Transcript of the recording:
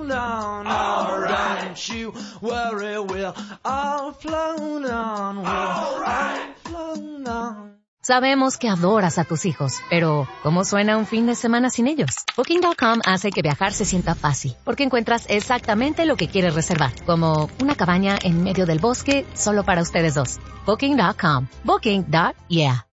on. Alright. Don't you worry, we'll all float on. We'll all float on. Sabemos que adoras a tus hijos, pero ¿cómo suena un fin de semana sin ellos? Booking.com hace que viajar se sienta fácil, porque encuentras exactamente lo que quieres reservar, como una cabaña en medio del bosque solo para ustedes dos. Booking.com. Booking.yeah.